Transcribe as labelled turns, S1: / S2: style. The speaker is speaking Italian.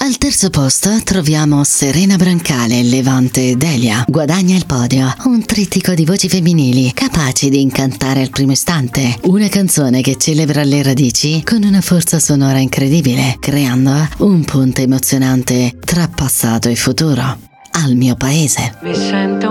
S1: Al terzo posto troviamo Serena Brancale, Levante Delia. Guadagna il podio, un trittico di voci femminili capaci di incantare al primo istante. Una canzone che celebra le radici con una forza sonora incredibile, creando un ponte emozionante tra passato e futuro. Al mio paese.
S2: Mi sento